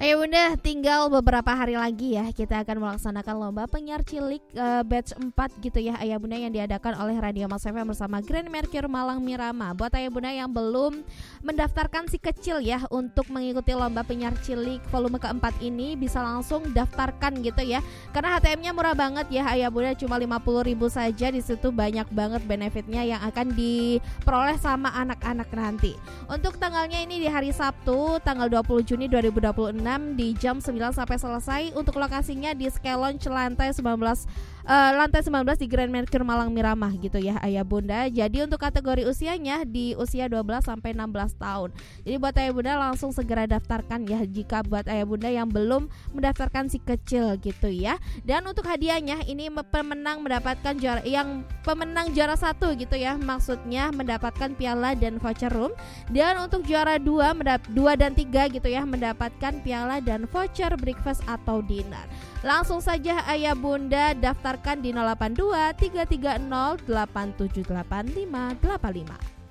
Ayo bunda, tinggal beberapa hari lagi ya kita akan melaksanakan lomba penyiar cilik batch 4 gitu ya ayah bunda, yang diadakan oleh Radio Mas FM bersama Grand Mercure Malang Mirama. Buat ayah bunda yang belum mendaftarkan si kecil ya untuk mengikuti lomba penyiar cilik volume keempat ini, bisa langsung daftarkan gitu ya, karena HTM-nya murah banget ya ayah bunda, cuma 50.000 saja. Di situ banyak banget benefitnya yang akan diperoleh sama anak-anak nanti. Untuk tanggalnya ini di hari Sabtu tanggal 20 Juni 2026 di jam 9 sampai selesai. Untuk lokasinya di Sky Lounge lantai 19 di Grand Mercure Malang Miramah gitu ya ayah bunda. Jadi untuk kategori usianya di usia 12 sampai 16 tahun. Jadi buat ayah bunda langsung segera daftarkan ya, jika buat ayah bunda yang belum mendaftarkan si kecil gitu ya. Dan untuk hadiahnya ini pemenang mendapatkan pemenang juara 1 gitu ya, maksudnya mendapatkan piala dan voucher room. Dan untuk juara 2 dan 3 gitu ya, mendapatkan piala dan voucher breakfast atau dinner. Langsung saja ayah bunda daftarkan di 082 330 878 585.